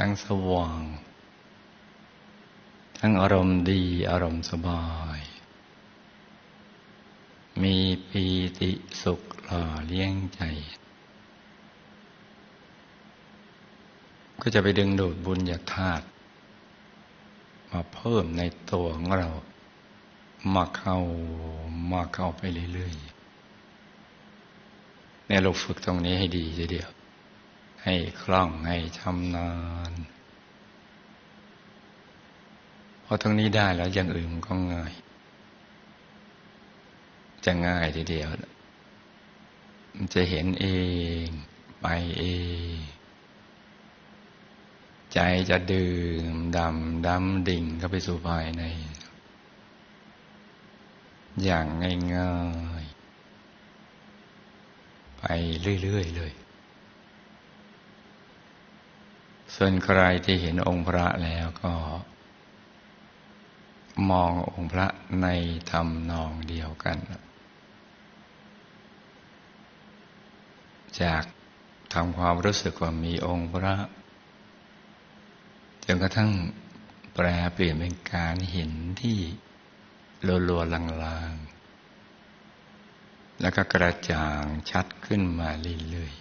ทั้งสว่างทั้งอารมณ์ดีอารมณ์สบายมีปีติสุขหล่อเลี้ยงใจก็จะไปดึงดูดบุญญาธาตุมาเพิ่มในตัวของเรามาเข้าไปเรื่อยๆเนี่ยเราฝึกตรงนี้ให้ดีทีเดียวให้คล่องให้ชำนาญพอตรงนี้ได้แล้วอย่างอื่นมันก็ง่ายจะง่ายทีเดียวมันจะเห็นเองไปเองใจจะดื่มดำดิ่งเข้าไปสู่ภายในอย่างง่ายๆไปเรื่อยๆเลยส่วนใครที่เห็นองค์พระแล้วก็มององค์พระในทำนองเดียวกันจากทำความรู้สึกว่ามีองค์พระจนกระทั่งแปลเปลี่ยนเป็นการเห็นที่ลัวๆลางๆแล้วก็กระจ่างชัดขึ้นมาเรื่อย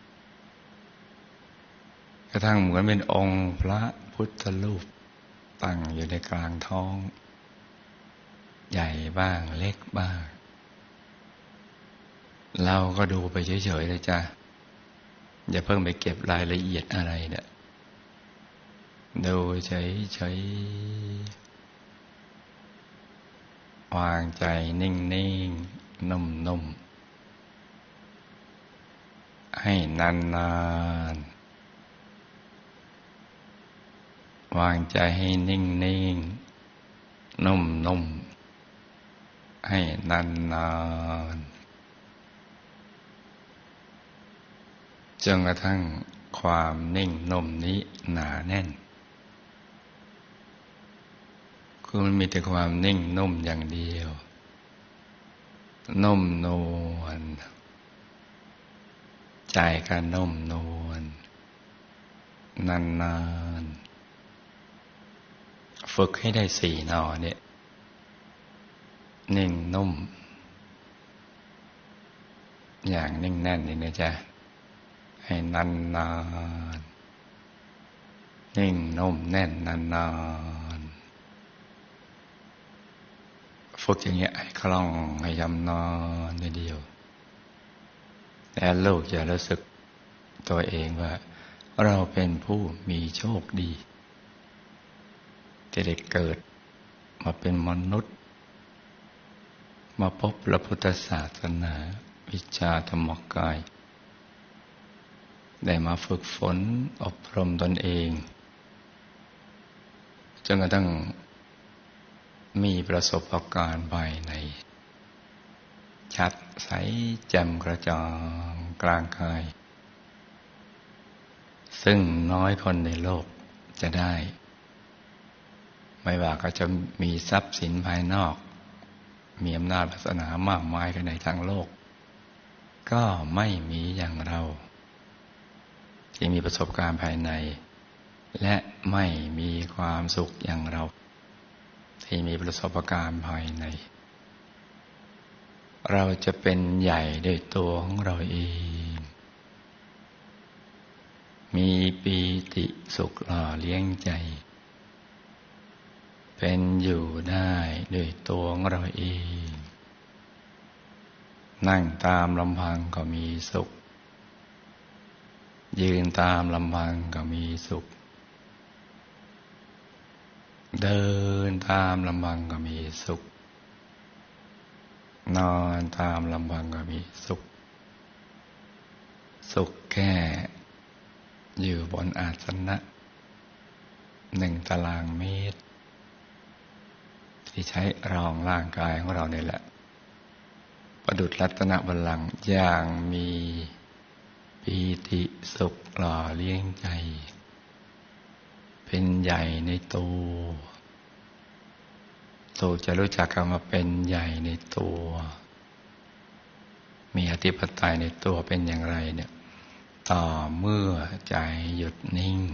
ๆกระทั่งเหมือนเป็นองค์พระพุทธรูปตั้งอยู่ในกลางท้องใหญ่บ้างเล็กบ้างเราก็ดูไปเฉยๆเลยจ้ะอย่าเพิ่งไปเก็บรายละเอียดอะไรเนี่ยดูเฉยๆวางใจนิ่งๆนุ่มๆให้นานๆวางใจให้นิ่งๆนุ่มๆให้นานๆจนกระทั่งความนิ่งนุ่มนี้หนาแน่นคือมันมีแต่ความนิ่งนุ่มอย่างเดียวนุ่มนวลใจก็นุ่มนวลนานๆฝึกให้ได้4 นอเนี่ยนิ่งนุ่มอย่างนิ่งแน่นนี่นะจ๊ะให้นานๆนิ่งนุ่มแน่นนานๆฝึกอย่างเงี้ยให้คล่องให้ยำนอนในเดียวแต่ลูกจะรู้สึกตัวเองว่าเราเป็นผู้มีโชคดีที่ได้เกิดมาเป็นมนุษย์มาพบพระพุทธศาสนาวิชาธรรมกายได้มาฝึกฝนอบรมตนเองจนกระทั่งมีประสบการณ์ภายในชัดใสแจ่มกระจ่างกลางกายซึ่งน้อยคนในโลกจะได้ไม่ว่าก็จะมีทรัพย์สินภายนอกมีอำนาจวาสนามากมายกันในทางโลกก็ไม่มีอย่างเราที่มีประสบการณ์ภายในและไม่มีความสุขอย่างเราที่มีประสบการณ์ภายในเราจะเป็นใหญ่ด้วยตัวของเราเองมีปีติสุขหล่อเลี้ยงใจเป็นอยู่ได้ด้วยตัวของเราเองนั่งตามลำพังก็มีสุขยืนตามลำพังก็มีสุขเดินตามลำพังก็มีสุขนอนตามลำพังก็มีสุขสุขแค่อยู่บนอาสนะ1 ตารางเมตรที่ใช้รองร่างกายของเราเนี่ยแหละประดุจรัตนบัลลังก์อย่างมีปีติสุขหล่อเลี้ยงใจเป็นใหญ่ในตัวจะรู้จักคำว่าเป็นใหญ่ในตัวมีอธิปไตยในตัวเป็นอย่างไรเนี่ยต่อเมื่อใจหยุดนิ่ง